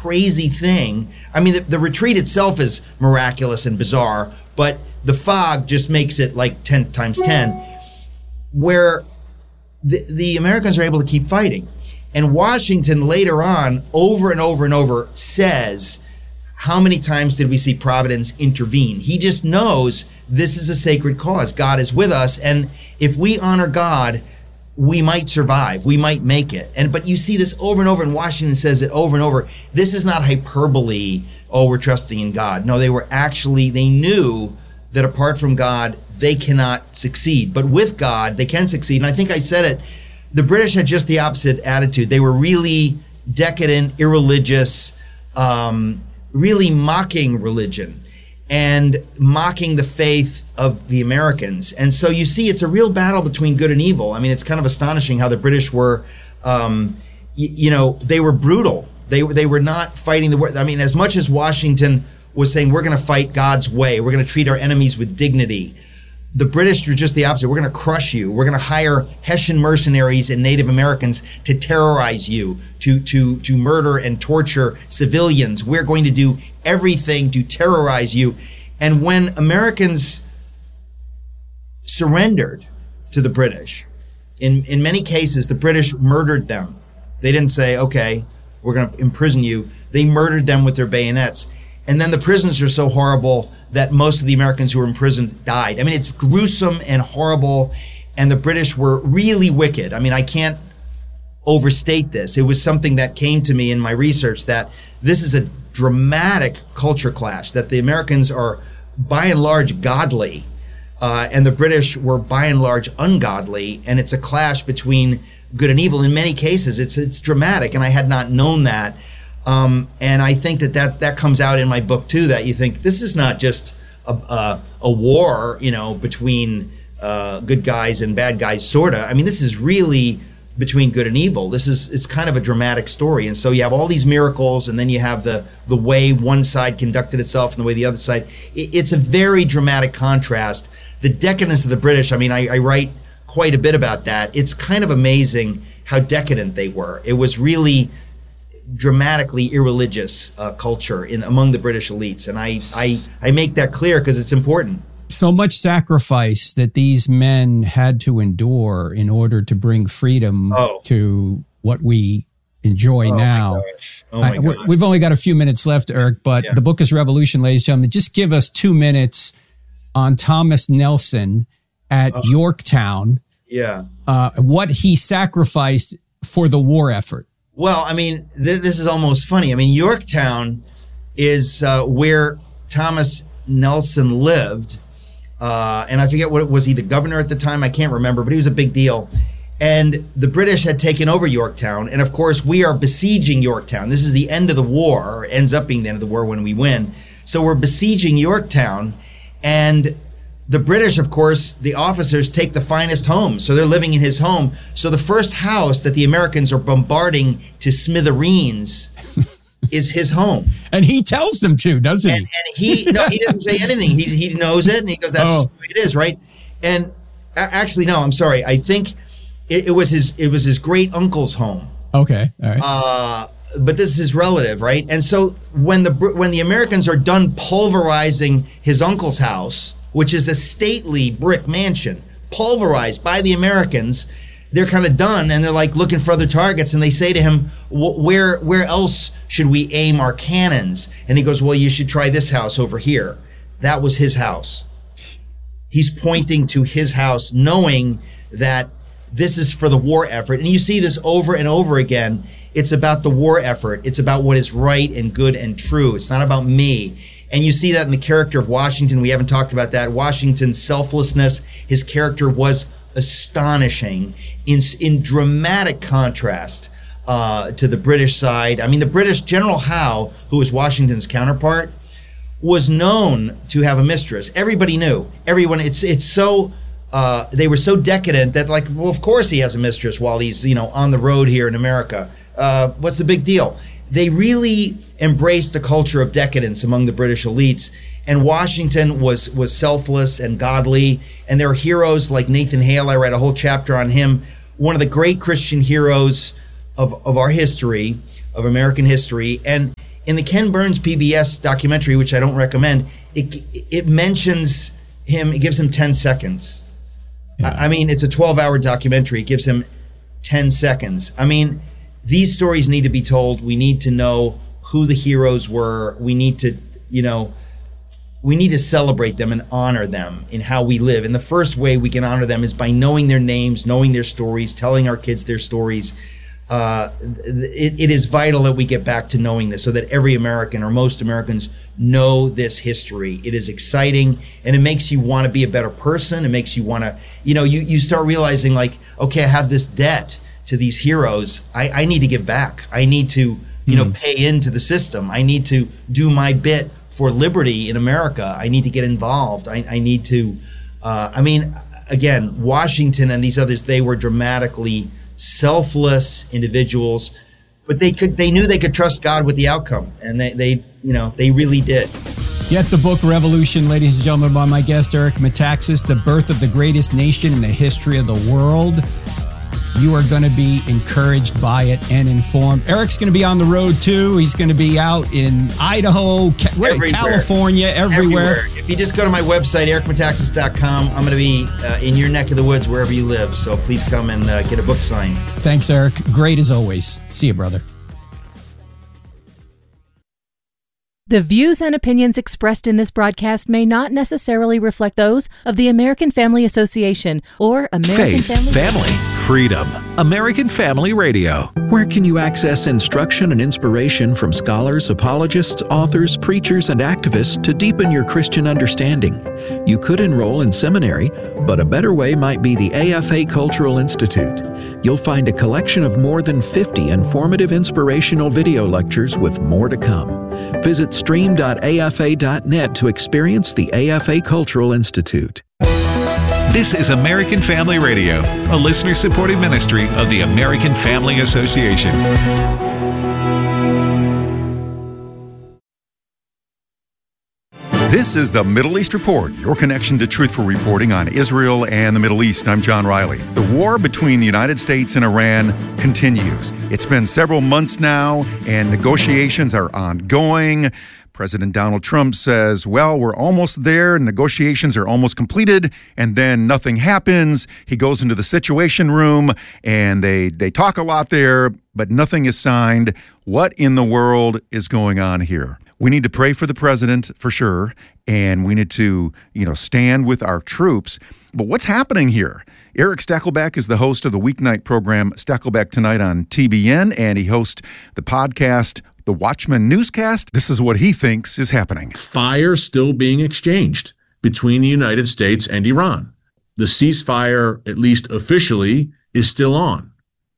crazy thing. I mean, the retreat itself is miraculous and bizarre, but the fog just makes it like 10 times 10, where the Americans are able to keep fighting. And Washington later on, over and over and over, says, how many times did we see Providence intervene? He just knows this is a sacred cause. God is with us. And if we honor God, we might survive. We might make it. But you see this over and over, and Washington says it over and over. This is not hyperbole, oh, we're trusting in God. No, they knew that apart from God, they cannot succeed. But with God, they can succeed. And I think I said it, the British had just the opposite attitude. They were really decadent, irreligious, really mocking religion and mocking the faith of the Americans. And so you see, it's a real battle between good and evil. I mean, it's kind of astonishing how the British were, they were brutal. They were not fighting the war. I mean, as much as Washington was saying, we're going to fight God's way, we're going to treat our enemies with dignity, the British were just the opposite. We're going to crush you. We're going to hire Hessian mercenaries and Native Americans to terrorize you, to murder and torture civilians. We're going to do everything to terrorize you. And when Americans surrendered to the British, in many cases, the British murdered them. They didn't say, okay, we're going to imprison you. They murdered them with their bayonets. And then the prisons are so horrible that most of the Americans who were imprisoned died. I mean, it's gruesome and horrible, and the British were really wicked. I mean, I can't overstate this. It was something that came to me in my research, that this is a dramatic culture clash, that the Americans are by and large godly, and the British were by and large ungodly, and it's a clash between good and evil. In many cases, it's dramatic, and I had not known that. And I think that comes out in my book too, that you think this is not just a war, between good guys and bad guys, sorta. I mean, this is really between good and evil. It's kind of a dramatic story. And so you have all these miracles, and then you have the way one side conducted itself and the way the other side. It's a very dramatic contrast. The decadence of the British, I mean, I write quite a bit about that. It's kind of amazing how decadent they were. It was really dramatically irreligious culture among the British elites. And I make that clear because it's important. So much sacrifice that these men had to endure in order to bring freedom to what we enjoy now. My gosh. We've only got a few minutes left, Eric, but The book is Revolution, ladies and gentlemen. Just give us 2 minutes on Thomas Nelson at Yorktown. Yeah. What he sacrificed for the war effort. Well, I mean, this is almost funny. I mean, Yorktown is where Thomas Nelson lived. And I forget was he the governor at the time? I can't remember, but he was a big deal. And the British had taken over Yorktown. And of course, we are besieging Yorktown. This is the end of the war, or ends up being the end of the war when we win. So we're besieging Yorktown. And the British, of course, the officers take the finest homes. So they're living in his home. So the first house that the Americans are bombarding to smithereens is his home. And he tells them to, doesn't he? And he doesn't say anything. He knows it, and he goes, that's just the way it is, right? And actually, no, I'm sorry. I think it was his great uncle's home. Okay, all right. But this is his relative, right? And so when the Americans are done pulverizing his uncle's house, which is a stately brick mansion, pulverized by the Americans, they're kind of done, and they're like looking for other targets, and they say to him, where else should we aim our cannons? And he goes, well, you should try this house over here. That was his house. He's pointing to his house, knowing that this is for the war effort. And you see this over and over again. It's about the war effort. It's about what is right and good and true. It's not about me. And you see that in the character of Washington. We haven't talked about that. Washington's selflessness, his character was astonishing in dramatic contrast to the British side. I mean, the British, General Howe, who was Washington's counterpart, was known to have a mistress. Everybody knew. Everyone, it's so, they were so decadent that, like, well, of course he has a mistress while he's, on the road here in America. What's the big deal? They really embraced the culture of decadence among the British elites. And Washington was selfless and godly. And there are heroes like Nathan Hale. I read a whole chapter on him. One of the great Christian heroes of our history, of American history. And In the Ken Burns PBS documentary, which I don't recommend, it mentions him, it gives him 10 seconds. Yeah. I mean, it's a 12-hour documentary. It gives him 10 seconds. I mean, these stories need to be told. We need to know who the heroes were. We need to, we need to celebrate them and honor them in how we live. And the first way we can honor them is by knowing their names, knowing their stories, telling our kids their stories. It is vital that we get back to knowing this so that every American or most Americans know this history. It is exciting, and it makes you want to be a better person. It makes you want to, you start realizing like, okay, I have this debt to these heroes. I need to give back. I need to, pay into the system. I need to do my bit for liberty in America. I need to get involved. I need to, again, Washington and these others, they were dramatically selfless individuals, but they knew they could trust God with the outcome, and they really did. Get the book Revolution, ladies and gentlemen, by my guest Eric Metaxas, The Birth of the Greatest Nation in the History of the World. You are going to be encouraged by it and informed. Eric's going to be on the road too. He's going to be out in Idaho, California, everywhere. If you just go to my website, ericmetaxas.com, I'm going to be in your neck of the woods, wherever you live. So please come and get a book signed. Thanks, Eric. Great as always. See you, brother. The views and opinions expressed in this broadcast may not necessarily reflect those of the American Family Association or American Family, freedom. American Family Radio. Where can you access instruction and inspiration from scholars, apologists, authors, preachers, and activists to deepen your Christian understanding? You could enroll in seminary, but a better way might be the AFA Cultural Institute. You'll find a collection of more than 50 informative inspirational video lectures with more to come. Visit stream.afa.net to experience the AFA Cultural Institute. This is American Family Radio, a listener-supported ministry of the American Family Association. This is the Middle East Report, your connection to truthful reporting on Israel and the Middle East. I'm John Riley. The war between the United States and Iran continues. It's been several months now, and negotiations are ongoing. President Donald Trump says, well, we're almost there. Negotiations are almost completed, and then nothing happens. He goes into the Situation Room, and they talk a lot there, but nothing is signed. What in the world is going on here? We need to pray for the president for sure, and we need to, stand with our troops. But what's happening here? Eric Stakelbeck is the host of the weeknight program Stakelbeck Tonight on TBN, and he hosts the podcast The Watchman Newscast. This is what he thinks is happening. Fire still being exchanged between the United States and Iran. The ceasefire, at least officially, is still on.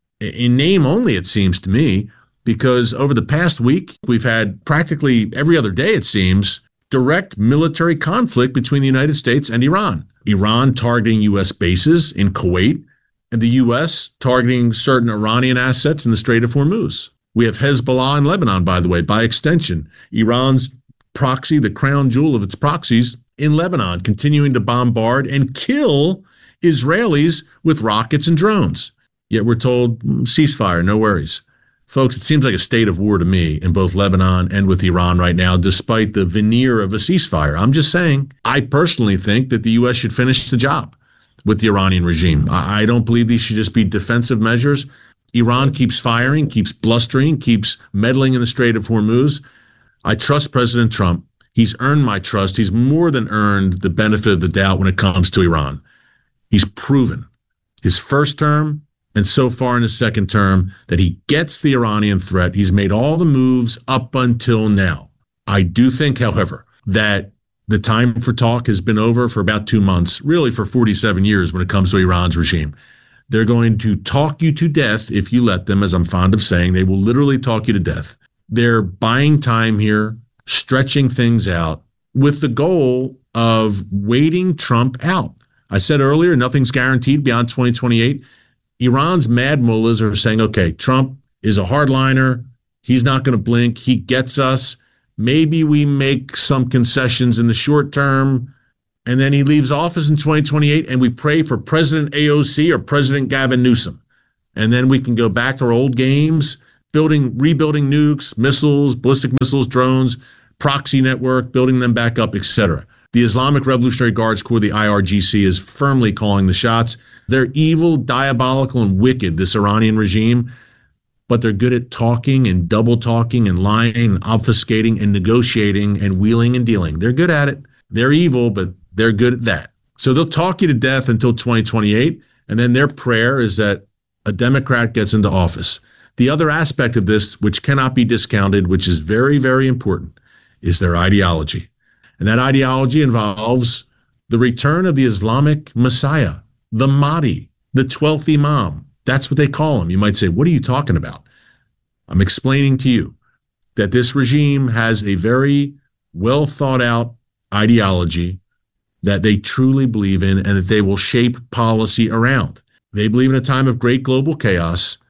In name only, it seems to me, because over the past week, we've had practically every other day, it seems, direct military conflict between the United States and Iran. Iran targeting U.S. bases in Kuwait, and the U.S. targeting certain Iranian assets in the Strait of Hormuz. We have Hezbollah in Lebanon, by the way, by extension. Iran's proxy, the crown jewel of its proxies in Lebanon, continuing to bombard and kill Israelis with rockets and drones. Yet we're told, ceasefire, no worries. Folks, it seems like a state of war to me in both Lebanon and with Iran right now, despite the veneer of a ceasefire. I'm just saying, I personally think that the U.S. should finish the job with the Iranian regime. I don't believe these should just be defensive measures. Iran keeps firing, keeps blustering, keeps meddling in the Strait of Hormuz. I trust President Trump. He's earned my trust. He's more than earned the benefit of the doubt when it comes to Iran. He's proven his first term and so far in his second term that he gets the Iranian threat. He's made all the moves up until now. I do think, however, that the time for talk has been over for about 2 months, really for 47 years when it comes to Iran's regime. They're going to talk you to death if you let them, as I'm fond of saying. They will literally talk you to death. They're buying time here, stretching things out with the goal of waiting Trump out. I said earlier, nothing's guaranteed beyond 2028. Iran's mad mullahs are saying, okay, Trump is a hardliner. He's not going to blink. He gets us. Maybe we make some concessions in the short term, and then he leaves office in 2028, and we pray for President AOC or President Gavin Newsom. And then we can go back to our old games, rebuilding nukes, missiles, ballistic missiles, drones, proxy network, building them back up, etc. The Islamic Revolutionary Guards Corps, the IRGC, is firmly calling the shots. They're evil, diabolical, and wicked, this Iranian regime, but they're good at talking and double talking and lying and obfuscating and negotiating and wheeling and dealing. They're good at it. They're evil, but they're good at that. So they'll talk you to death until 2028, and then their prayer is that a Democrat gets into office. The other aspect of this, which cannot be discounted, which is very, very important, is their ideology. And that ideology involves the return of the Islamic Messiah, the Mahdi, the 12th Imam. That's what they call him. You might say, what are you talking about? I'm explaining to you that this regime has a very well thought out ideology that they truly believe in and that they will shape policy around. They believe in a time of great global chaos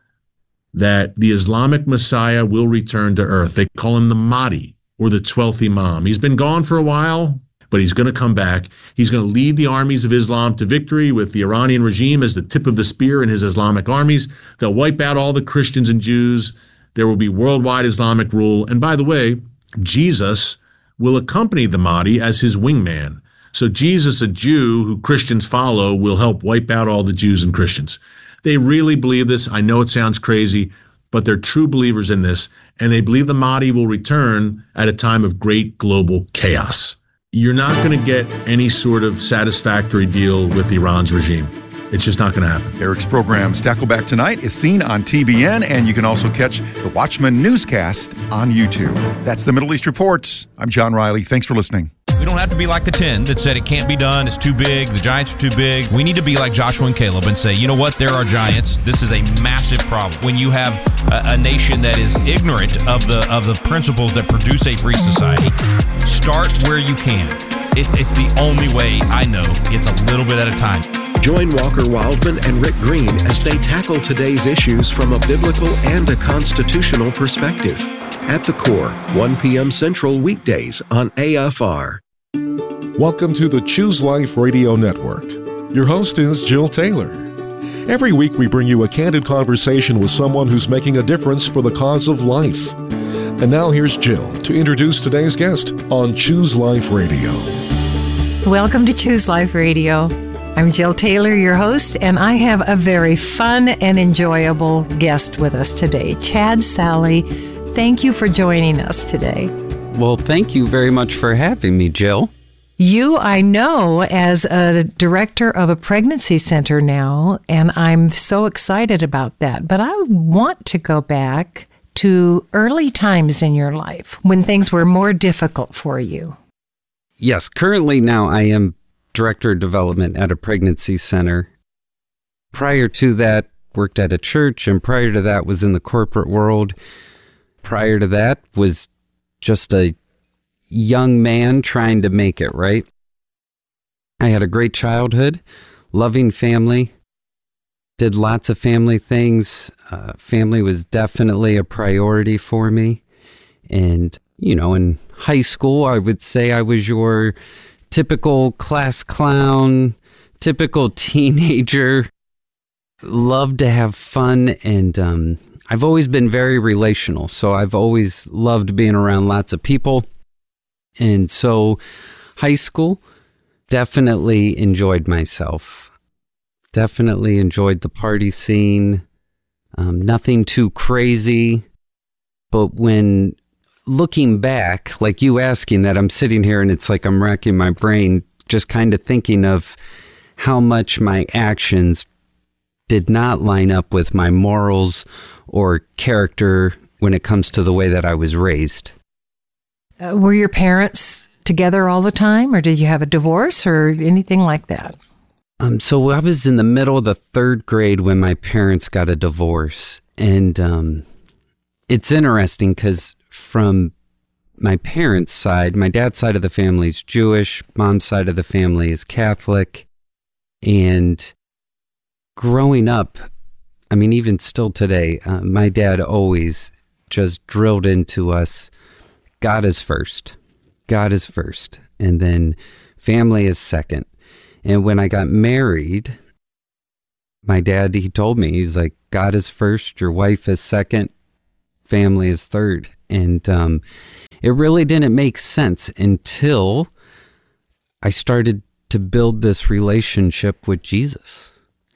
that the Islamic Messiah will return to earth. They call him the Mahdi, or the 12th Imam. He's been gone for a while, but he's going to come back. He's going to lead the armies of Islam to victory with the Iranian regime as the tip of the spear in his Islamic armies. They'll wipe out all the Christians and Jews. There will be worldwide Islamic rule. And by the way, Jesus will accompany the Mahdi as his wingman. So Jesus, a Jew who Christians follow, will help wipe out all the Jews and Christians. They really believe this. I know it sounds crazy, but they're true believers in this. And they believe the Mahdi will return at a time of great global chaos. You're not going to get any sort of satisfactory deal with Iran's regime. It's just not going to happen. Eric's program, Stackleback Tonight, is seen on TBN, and you can also catch the Watchman newscast on YouTube. That's the Middle East Report. I'm John Riley. Thanks for listening. We don't have to be like the 10 that said it can't be done, it's too big, the Giants are too big. We need to be like Joshua and Caleb and say, you know what, there are giants. This is a massive problem. When you have a nation that is ignorant of the principles that produce a free society, start where you can. It's the only way I know. It's a little bit at a time. Join Walker Wildman and Rick Green as they tackle today's issues from a biblical and a constitutional perspective. At the Core, 1 p.m. Central weekdays on AFR. Welcome to the Choose Life Radio Network. Your host is Jill Taylor. Every week we bring you a candid conversation with someone who's making a difference for the cause of life. And now here's Jill to introduce today's guest on Choose Life Radio. Welcome to Choose Life Radio. I'm Jill Taylor, your host, and I have a very fun and enjoyable guest with us today, Chad Sally. Thank you for joining us today. Well, thank you very much for having me, Jill. You, I know, as a director of a pregnancy center now, and I'm so excited about that. But I want to go back to early times in your life when things were more difficult for you. Yes, currently now I am director of development at a pregnancy center. Prior to that, worked at a church, and prior to that was in the corporate world. Prior to that was just a young man trying to make it, right? I had a great childhood, loving family, did lots of family things. Family was definitely a priority for me. And, you know, in high school, I would say I was your typical class clown, typical teenager, loved to have fun, and I've always been very relational. So I've always loved being around lots of people. And so high school, definitely enjoyed myself. Definitely enjoyed the party scene. Nothing too crazy. But when looking back, like you asking that, I'm sitting here and it's like I'm racking my brain, just kind of thinking of how much my actions did not line up with my morals or character when it comes to the way that I was raised. Were your parents together all the time, or did you have a divorce or anything like that? So I was in the middle of the third grade when my parents got a divorce. And it's interesting because from my parents' side, my dad's side of the family is Jewish, mom's side of the family is Catholic. And growing up, I mean, even still today, my dad always just drilled into us, God is first. God is first. And then family is second. And when I got married, my dad, he told me, he's like, God is first, your wife is second, family is third. And it really didn't make sense until I started to build this relationship with Jesus.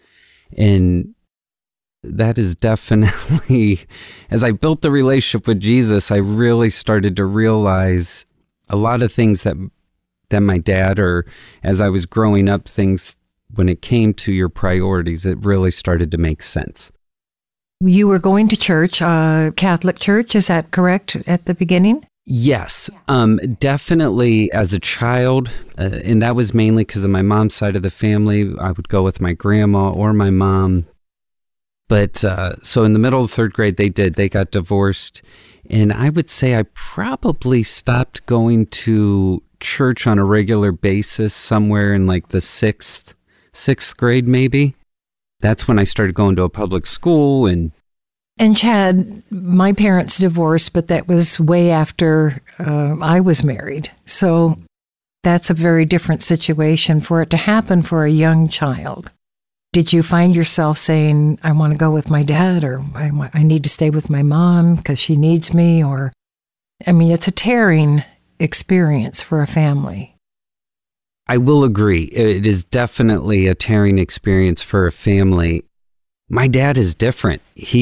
And that is definitely, as I built the relationship with Jesus, I really started to realize a lot of things that my dad, or as I was growing up, things when it came to your priorities, it really started to make sense. You were going to church, Catholic church, is that correct at the beginning? Yes, definitely as a child, and that was mainly because of my mom's side of the family. I would go with my grandma or my mom. But so in the middle of third grade, they got divorced. And I would say I probably stopped going to church on a regular basis somewhere in like the sixth grade, maybe. That's when I started going to a public school. And Chad, my parents divorced, but that was way after I was married. So that's a very different situation for it to happen for a young child. Did you find yourself saying, I want to go with my dad, or I need to stay with my mom because she needs me? Or, I mean, it's a tearing experience for a family. I will agree. It is definitely a tearing experience for a family. My dad is different.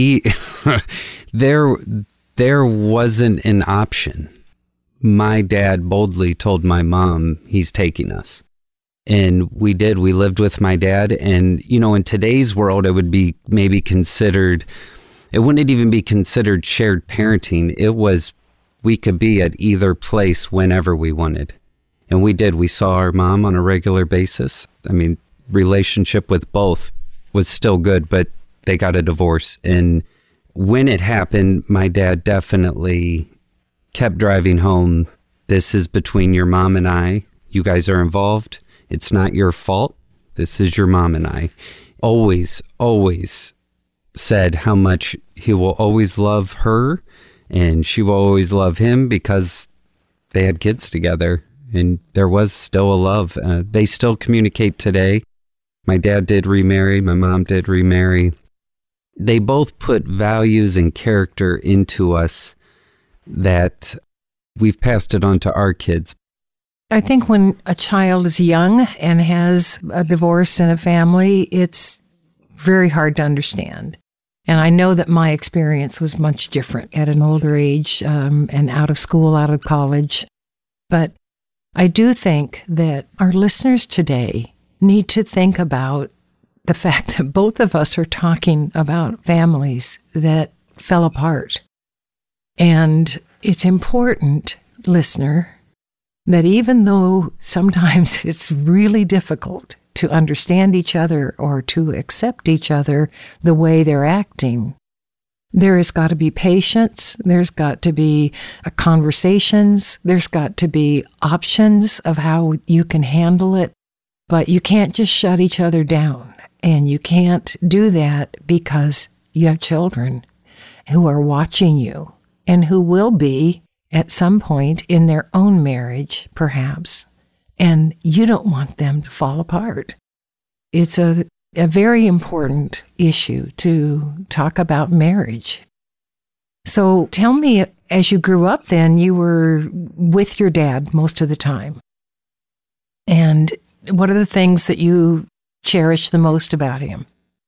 There wasn't an option. My dad boldly told my mom he's taking us. And we did. We lived with my dad. And, you know, in today's world, it would be maybe considered, it wouldn't even be considered shared parenting. It was, we could be at either place whenever we wanted. And we did. We saw our mom on a regular basis. I mean, relationship with both was still good, but they got a divorce. And when it happened, my dad definitely kept driving home. This is between your mom and I. You guys are involved. It's not your fault. This is your mom and I. Always, always said how much he will always love her and she will always love him because they had kids together and there was still a love. They still communicate today. My dad did remarry. My mom did remarry. They both put values and character into us that we've passed it on to our kids. I think when a child is young and has a divorce in a family, it's very hard to understand. And I know that my experience was much different at an older age and out of school, out of college. But I do think that our listeners today need to think about the fact that both of us are talking about families that fell apart. And it's important, listener, that even though sometimes it's really difficult to understand each other or to accept each other the way they're acting, there has got to be patience, there's got to be conversations, there's got to be options of how you can handle it, but you can't just shut each other down. And you can't do that because you have children who are watching you and who will be at some point in their own marriage, perhaps, and you don't want them to fall apart. It's a very important issue to talk about marriage. So tell me, as you grew up then, you were with your dad most of the time. And what are the things that you cherish the most about him?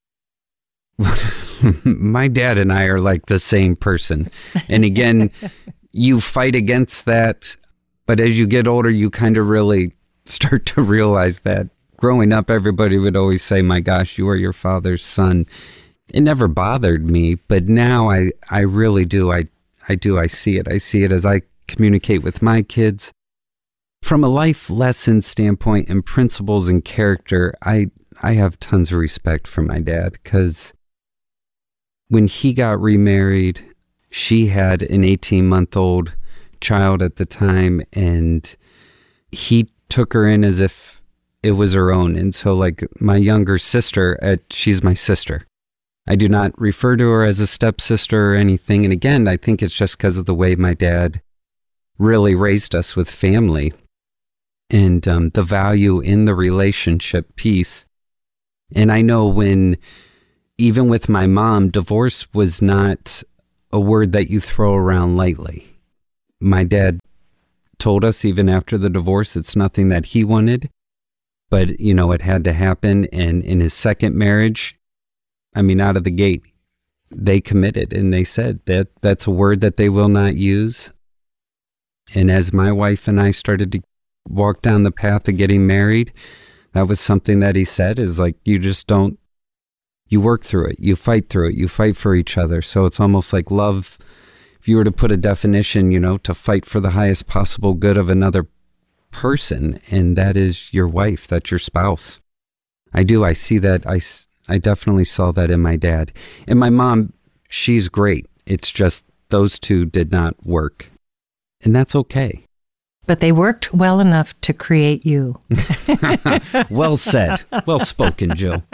My dad and I are like the same person. And again, you fight against that, but as you get older, you kind of really start to realize that. Growing up, everybody would always say, my gosh, you are your father's son. It never bothered me, but now I really do. I see it. I see it as I communicate with my kids. From a life lesson standpoint and principles and character, I have tons of respect for my dad because when he got remarried, she had an 18-month-old child at the time, and he took her in as if it was her own. And so, like, my younger sister, she's my sister. I do not refer to her as a stepsister or anything. And again, I think it's just because of the way my dad really raised us with family and the value in the relationship piece. And I know when, even with my mom, divorce was not a word that you throw around lightly. My dad told us even after the divorce, it's nothing that he wanted, but, it had to happen. And in his second marriage, out of the gate, they committed and they said that that's a word that they will not use. And as my wife and I started to walk down the path of getting married, that was something that he said is like, you work through it, you fight through it, you fight for each other. So it's almost like love. If you were to put a definition, to fight for the highest possible good of another person, and that is your wife, that's your spouse. I see that. I definitely saw that in my dad. And my mom, she's great. It's just those two did not work. And that's okay. But they worked well enough to create you. Well said. Well spoken, Jill.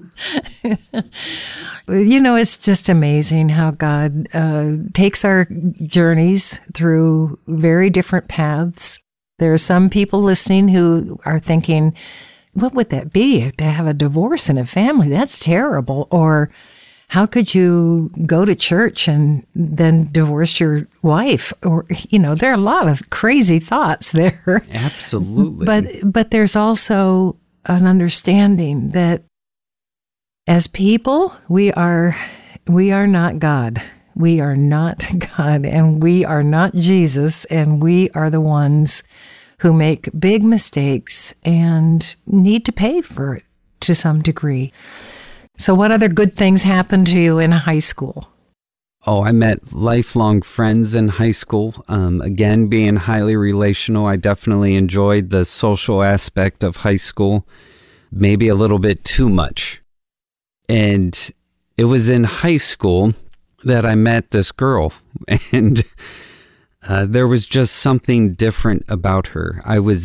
It's just amazing how God takes our journeys through very different paths. There are some people listening who are thinking, what would that be to have a divorce in a family? That's terrible. Or how could you go to church and then divorce your wife? Or, there are a lot of crazy thoughts there. Absolutely. But there's also an understanding that as people, we are not God. We are not God, and we are not Jesus, and we are the ones who make big mistakes and need to pay for it to some degree. So what other good things happened to you in high school? Oh, I met lifelong friends in high school. Again, being highly relational, I definitely enjoyed the social aspect of high school, maybe a little bit too much. And it was in high school that I met this girl, and there was just something different about her.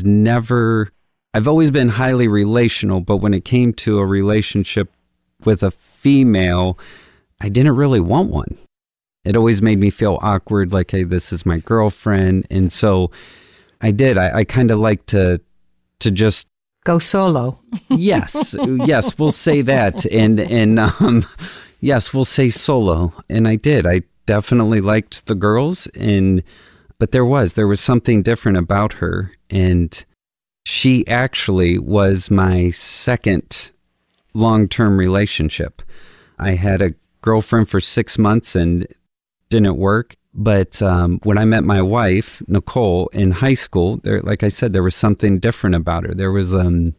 I've always been highly relational, but when it came to a relationship with a female, I didn't really want one. It always made me feel awkward, like, hey, this is my girlfriend. And so I kind of like to just go solo. Yes, we'll say that. And yes, we'll say solo. And I did. I definitely liked the girls, but there was something different about her. And she actually was my second long-term relationship. I had a girlfriend for 6 months and didn't work. But when I met my wife, Nicole, in high school, like I said, there was something different about her. There was,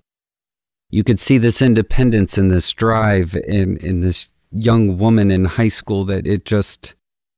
you could see this independence and this drive in this young woman in high school that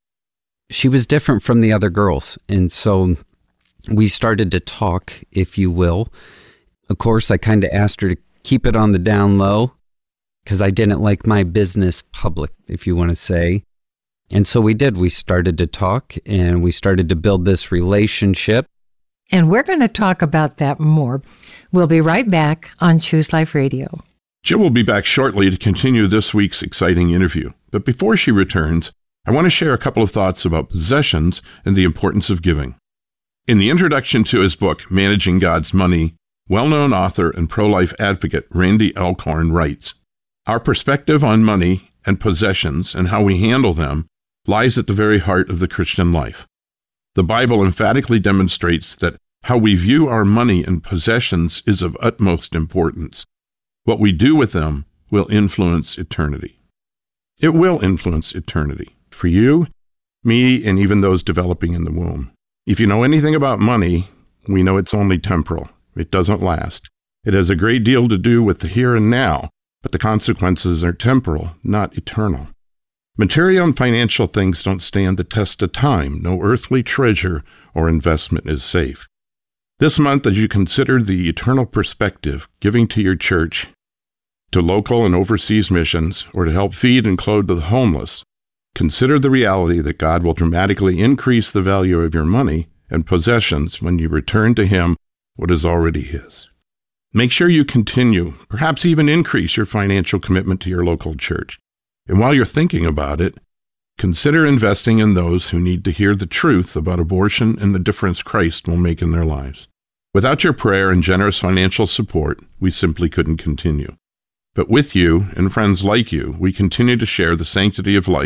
she was different from the other girls. And so we started to talk, if you will. Of course, I kind of asked her to keep it on the down low because I didn't like my business public, if you want to say. And so we did. We started to talk and we started to build this relationship. And we're going to talk about that more. We'll be right back on Choose Life Radio. Jill will be back shortly to continue this week's exciting interview. But before she returns, I want to share a couple of thoughts about possessions and the importance of giving. In the introduction to his book, Managing God's Money, well-known author and pro-life advocate Randy Alcorn writes, "Our perspective on money and possessions and how we handle them lies at the very heart of the Christian life. The Bible emphatically demonstrates that how we view our money and possessions is of utmost importance. What we do with them will influence eternity." It will influence eternity for you, me, and even those developing in the womb. If you know anything about money, we know it's only temporal. It doesn't last. It has a great deal to do with the here and now, but the consequences are temporal, not eternal. Material and financial things don't stand the test of time. No earthly treasure or investment is safe. This month, as you consider the eternal perspective, giving to your church, to local and overseas missions, or to help feed and clothe the homeless, consider the reality that God will dramatically increase the value of your money and possessions when you return to Him what is already His. Make sure you continue, perhaps even increase your financial commitment to your local church. And while you're thinking about it, consider investing in those who need to hear the truth about abortion and the difference Christ will make in their lives. Without your prayer and generous financial support, we simply couldn't continue. But with you and friends like you, we continue to share the sanctity of life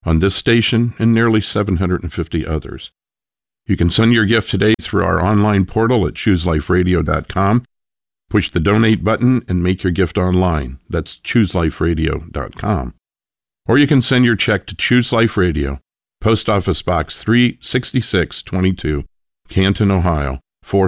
on this station and nearly 750 others. You can send your gift today through our online portal at chooseliferadio.com. Push the donate button and make your gift online. That's chooseliferadio.com. Or you can send your check to Choose Life Radio, Post Office Box 36622, Canton, Ohio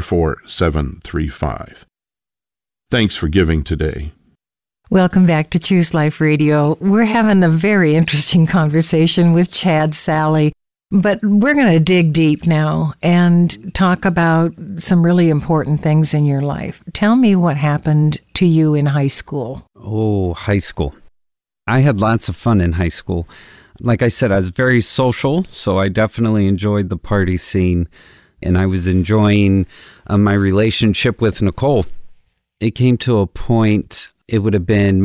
44735. Thanks for giving today. Welcome back to Choose Life Radio. We're having a very interesting conversation with Chad Sally, but we're going to dig deep now and talk about some really important things in your life. Tell me what happened to you in high school. Oh, high school. I had lots of fun in high school. Like I said, I was very social, so I definitely enjoyed the party scene, and I was enjoying my relationship with Nicole. It came to a point, it would have been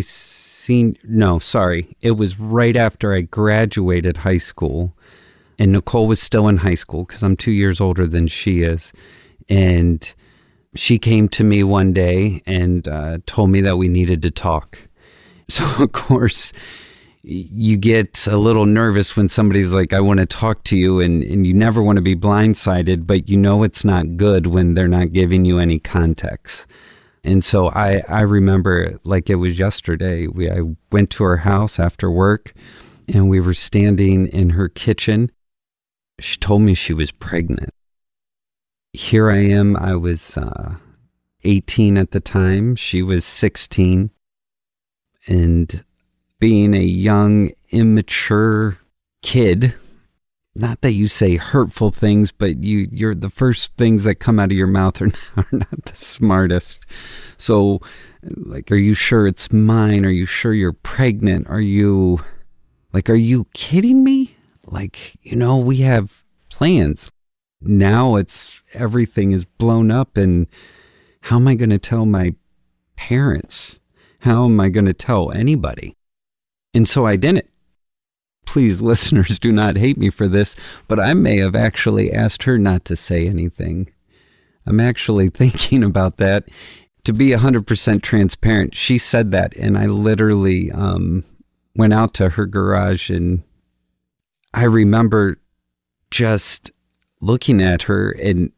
it was right after I graduated high school, and Nicole was still in high school because I'm 2 years older than she is. And she came to me one day and told me that we needed to talk. So, of course, you get a little nervous when somebody's like, I want to talk to you, and you never want to be blindsided, but you know it's not good when they're not giving you any context. And so I remember like it was yesterday. I went to her house after work, and we were standing in her kitchen. She told me she was pregnant. Here I am. I was 18 at the time. She was 16. And being a young, immature kid, not that you say hurtful things, but you're the first things that come out of your mouth are not the smartest. So, like, are you sure it's mine? Are you sure you're pregnant? Are you kidding me? Like, we have plans. Now everything is blown up, and how am I going to tell my parents? How am I going to tell anybody? And so I didn't. Please, listeners, do not hate me for this, but I may have actually asked her not to say anything. I'm actually thinking about that. To be 100% transparent, she said that, and I literally went out to her garage, and I remember just looking at her and,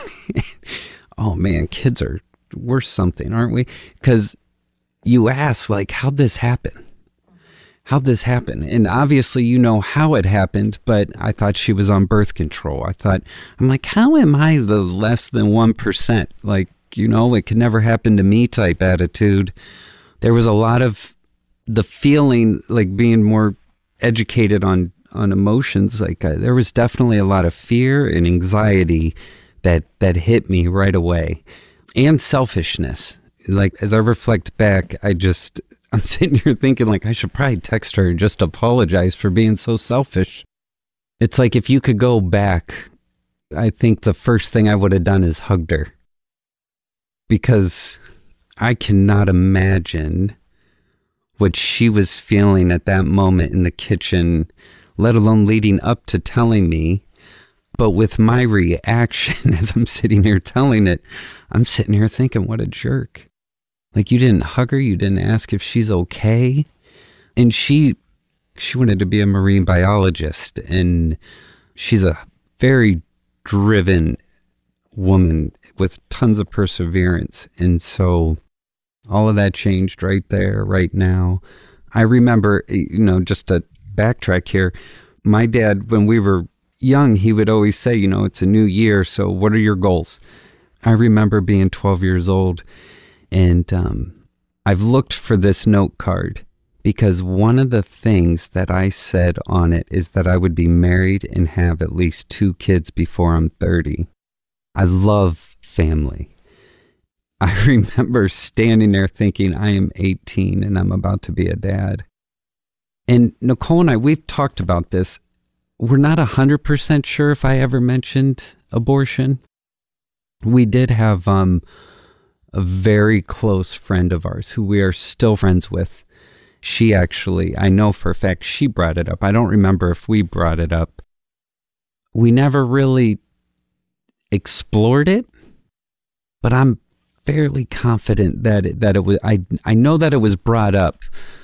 oh man, kids we're something, aren't we? Because you ask, like, how'd this happen? How'd this happen? And obviously you know how it happened, but I thought she was on birth control. I'm like, how am I the less than 1%? Like, it could never happen to me type attitude. There was a lot of the feeling, like being more educated on emotions. Like there was definitely a lot of fear and anxiety that hit me right away, and selfishness. Like as I reflect back, I'm sitting here thinking like I should probably text her and just apologize for being so selfish. It's like if you could go back, I think the first thing I would have done is hugged her, because I cannot imagine what she was feeling at that moment in the kitchen, let alone leading up to telling me. But with my reaction as I'm sitting here telling it, I'm sitting here thinking, what a jerk. Like, you didn't hug her, you didn't ask if she's okay. And she wanted to be a marine biologist, and she's a very driven woman with tons of perseverance. And so all of that changed right there, right now. I remember, just to backtrack here, my dad, when we were young, he would always say, it's a new year, so what are your goals? I remember being 12 years old, and I've looked for this note card because one of the things that I said on it is that I would be married and have at least 2 kids before I'm 30. I love family. I remember standing there thinking, I am 18 and I'm about to be a dad. And Nicole and I, we've talked about this. We're not 100% sure if I ever mentioned abortion. We did have a very close friend of ours who we are still friends with. She actually, I know for a fact, she brought it up. I don't remember if we brought it up. We never really explored it, but I'm fairly confident that it was, I know that it was brought up,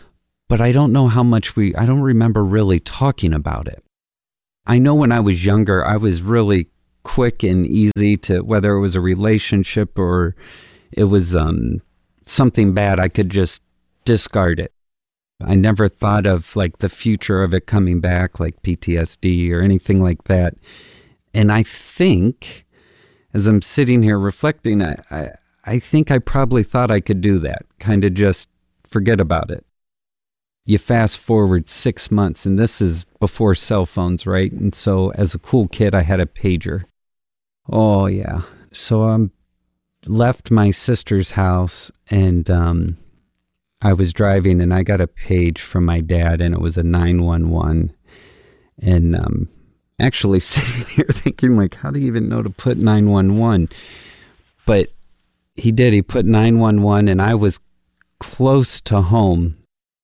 but I don't know how much I don't remember really talking about it. I know when I was younger, I was really quick and easy to, whether it was a relationship or it was something bad, I could just discard it. I never thought of like the future of it coming back, like PTSD or anything like that. And I think, as I'm sitting here reflecting, I think I probably thought I could do that, kind of just forget about it. You fast forward 6 months, and this is before cell phones, right? And so as a cool kid, I had a pager. Oh, yeah. So I left my sister's house, and I was driving, and I got a page from my dad, and it was a 911. And actually sitting here thinking, like, how do you even know to put 911? But he did. He put 911, and I was close to home.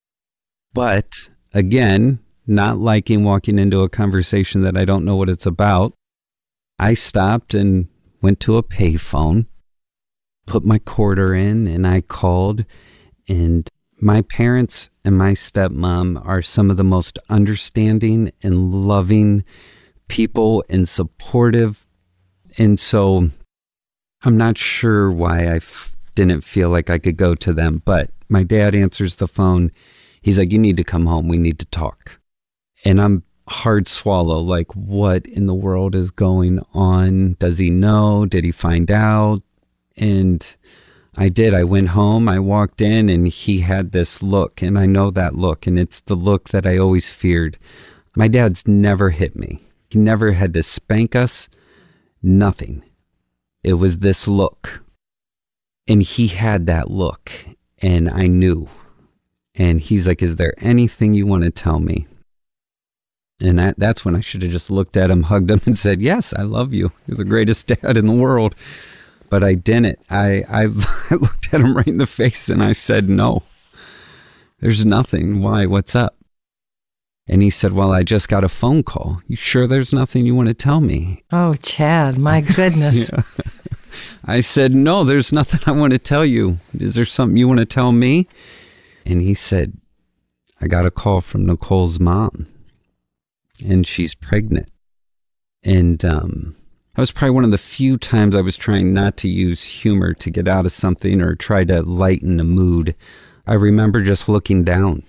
But again, not liking walking into a conversation that I don't know what it's about, I stopped and went to a payphone, put my quarter in, and I called. And my parents and my stepmom are some of the most understanding and loving people and supportive. And so I'm not sure why I didn't feel like I could go to them. But my dad answers the phone. He's like, you need to come home. We need to talk. And I'm hard swallow, like, what in the world is going on? Does he know? Did he find out? And I did. I went home. I walked in, and he had this look, and I know that look, and it's the look that I always feared. My dad's never hit me. He never had to spank us. Nothing. It was this look. And he had that look, and I knew. And he's like, is there anything you want to tell me? And that's when I should have just looked at him, hugged him, and said, yes, I love you. You're the greatest dad in the world. But I didn't. I looked at him right in the face, and I said, no, there's nothing. Why? What's up? And he said, well, I just got a phone call. You sure there's nothing you want to tell me? Oh, Chad, my goodness. Yeah. I said, no, there's nothing I want to tell you. Is there something you want to tell me? And he said, I got a call from Nicole's mom, and she's pregnant. And that was probably one of the few times I was trying not to use humor to get out of something or try to lighten the mood. I remember just looking down,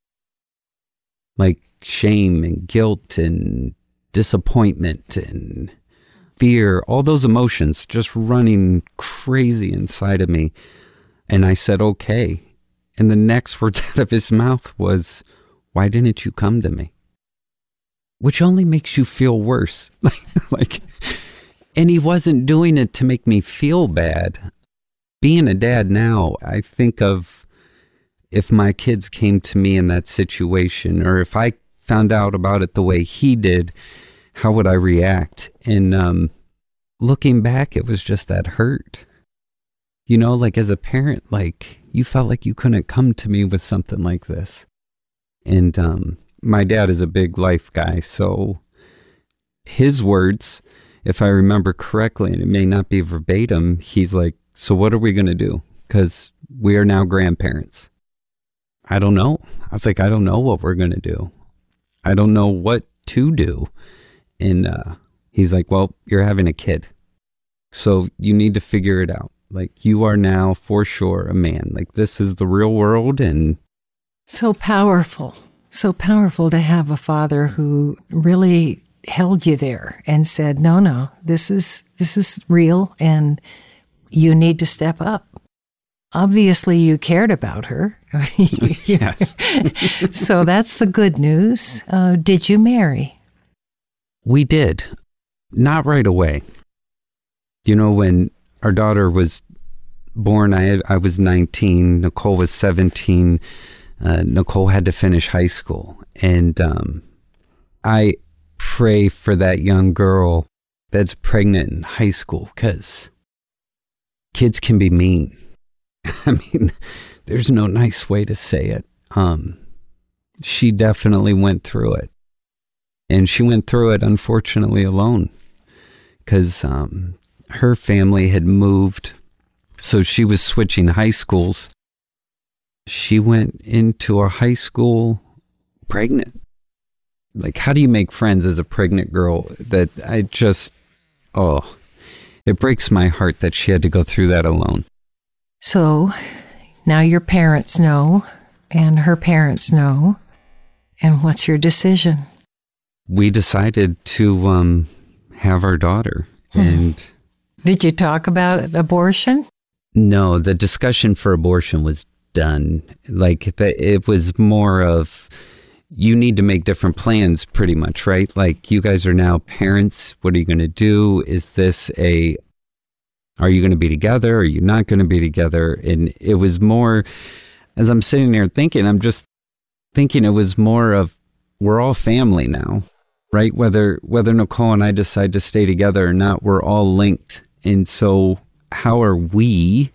like shame and guilt and disappointment and fear, all those emotions just running crazy inside of me. And I said, okay. And the next words out of his mouth was, why didn't you come to me? Which only makes you feel worse. And he wasn't doing it to make me feel bad. Being a dad now, I think of if my kids came to me in that situation, or if I found out about it the way he did, how would I react? And looking back, it was just that hurt. You know, like as a parent, like you felt like you couldn't come to me with something like this. And my dad is a big life guy, so his words, if I remember correctly, and it may not be verbatim, he's like, so what are we going to do? Because we are now grandparents. I don't know. I was like, I don't know what we're going to do. I don't know what to do. And he's like, well, you're having a kid, so you need to figure it out. Like, you are now for sure a man. Like, this is the real world. And so powerful to have a father who really held you there and said, no, this is real, and you need to step up. Obviously, you cared about her. Yes. So that's the good news. Did you marry? We did. Not right away. You know, when our daughter was born, I was 19. Nicole was 17. Nicole had to finish high school. And I pray for that young girl that's pregnant in high school, because kids can be mean. I mean, there's no nice way to say it. She definitely went through it. And she went through it, unfortunately, alone, because her family had moved. So she was switching high schools. she went into a high school pregnant. Like, how do you make friends as a pregnant girl? That I just, it breaks my heart that she had to go through that alone. So now your parents know, and her parents know. And what's your decision? We decided to have our daughter. And did you talk about abortion? No, the discussion for abortion was done. Like, it was more of, you need to make different plans, pretty much, right? Like, you guys are now parents. What are you going to do? Is this are you going to be together? Are you not going to be together? And it was more, as I'm sitting there thinking, I'm just thinking it was more of, we're all family now, right? Whether Nicole and I decide to stay together or not, we're all linked. And so how are we,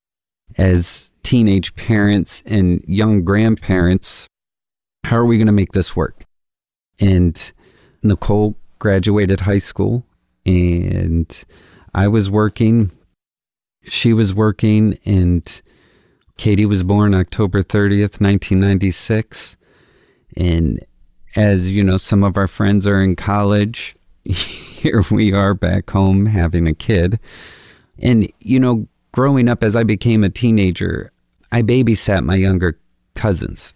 as teenage parents and young grandparents, how are we going to make this work? And Nicole graduated high school, and I was working, she was working, and Katie was born October 30th, 1996. And as you know, some of our friends are in college. Here we are back home having a kid. And, you know, growing up, as I became a teenager, I babysat my younger cousins.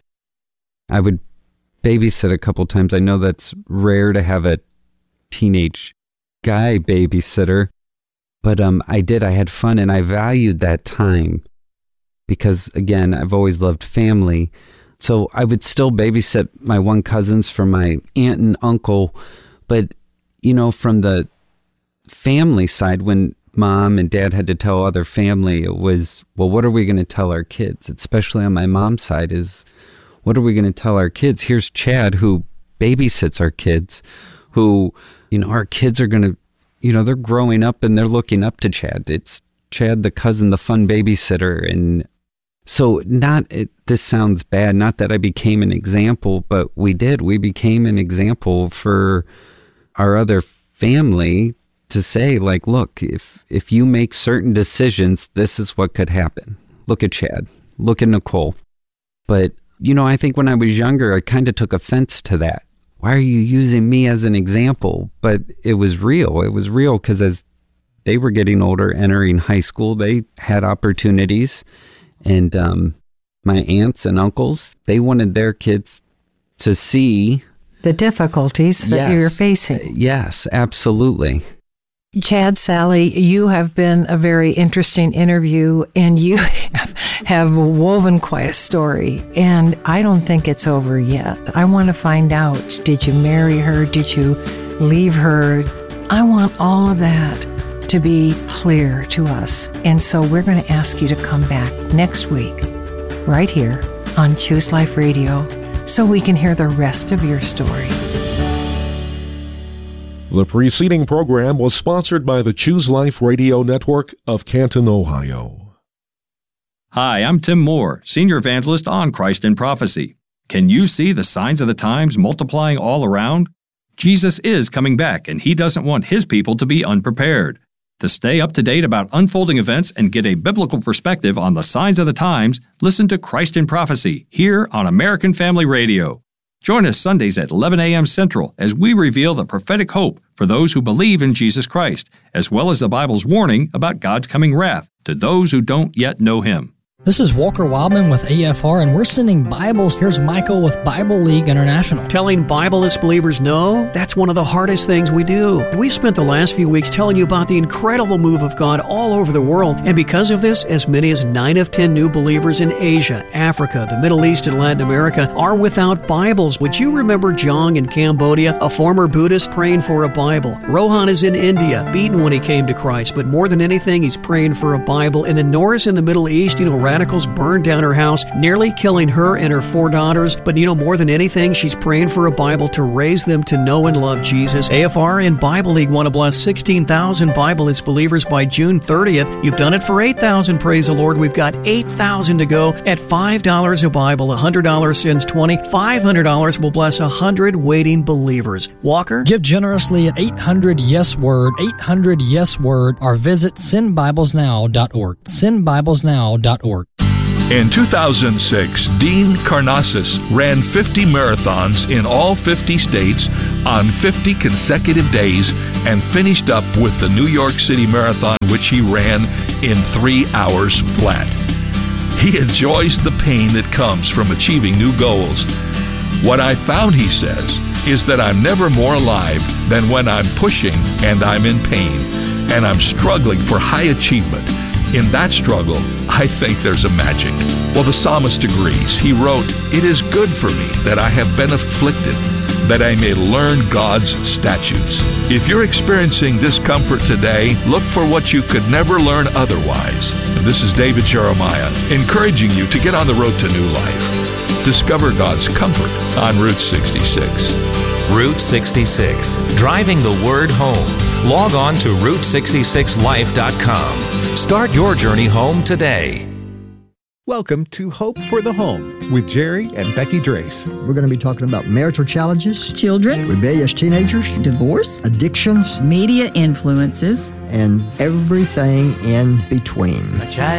I would babysit a couple times. I know that's rare to have a teenage guy babysitter, but I did. I had fun, and I valued that time because, again, I've always loved family. So I would still babysit my one cousins for my aunt and uncle. But, you know, from the family side, when mom and dad had to tell other family, it was, well, what are we going to tell our kids? Especially on my mom's side is, what are we going to tell our kids? Here's Chad, who babysits our kids, who, you know, our kids are going to, you know, they're growing up and they're looking up to Chad. It's Chad, the cousin, the fun babysitter. And so this sounds bad, not that I became an example, but we became an example for our other family to say, like, look, if you make certain decisions, this is what could happen. Look at Chad, look at Nicole. But, you know, I think when I was younger, I kind of took offense to that. Why are you using me as an example? But it was real. It was real because as they were getting older, entering high school, they had opportunities. And my aunts and uncles, they wanted their kids to see the difficulties that you're facing. Yes, absolutely. Chad, Sally, you have been a very interesting interview, and you have woven quite a story, and I don't think it's over yet. I want to find out, did you marry her? Did you leave her? I want all of that to be clear to us, and so we're going to ask you to come back next week, right here on Choose Life Radio, so we can hear the rest of your story. The preceding program was sponsored by the Choose Life Radio Network of Canton, Ohio. Hi, I'm Tim Moore, Senior Evangelist on Christ in Prophecy. Can you see the signs of the times multiplying all around? Jesus is coming back, and He doesn't want His people to be unprepared. To stay up to date about unfolding events and get a biblical perspective on the signs of the times, listen to Christ in Prophecy here on American Family Radio. Join us Sundays at 11 a.m. Central as we reveal the prophetic hope for those who believe in Jesus Christ, as well as the Bible's warning about God's coming wrath to those who don't yet know Him. This is Walker Wildman with AFR, and we're sending Bibles. Here's Michael with Bible League International. Telling Bibleless believers no, that's one of the hardest things we do. We've spent the last few weeks telling you about the incredible move of God all over the world, and because of this, as many as 9 of 10 new believers in Asia, Africa, the Middle East, and Latin America are without Bibles. Would you remember Jong in Cambodia, a former Buddhist praying for a Bible? Rohan is in India, beaten when he came to Christ, but more than anything, he's praying for a Bible. And then Norris in the Middle East, radicals burned down her house, nearly killing her and her 4 daughters. But more than anything, she's praying for a Bible to raise them to know and love Jesus. AFR and Bible League want to bless 16,000 Bibleless believers by June 30th. You've done it for 8,000, praise the Lord. We've got 8,000 to go at $5 a Bible. $100 sends 20. $500 will bless 100 waiting believers. Walker? Give generously at 800-YES-WORD, 800-YES-WORD, or visit sendbiblesnow.org. Sendbiblesnow.org. In 2006, Dean Karnazes ran 50 marathons in all 50 states on 50 consecutive days and finished up with the New York City Marathon, which he ran in 3 hours flat. He enjoys the pain that comes from achieving new goals. What I found, he says, is that I'm never more alive than when I'm pushing and I'm in pain and I'm struggling for high achievement. In that struggle, I think there's a magic. Well, the psalmist agrees. He wrote, "It is good for me that I have been afflicted, that I may learn God's statutes." If you're experiencing discomfort today, look for what you could never learn otherwise. And this is David Jeremiah, encouraging you to get on the road to new life. Discover God's comfort on Route 66. Route 66, driving the word home. Log on to Route66Life.com. Start your journey home today. Welcome to Hope for the Home with Jerry and Becky Drace. We're going to be talking about marital challenges, children, rebellious teenagers, divorce, addictions, media influences, and everything in between.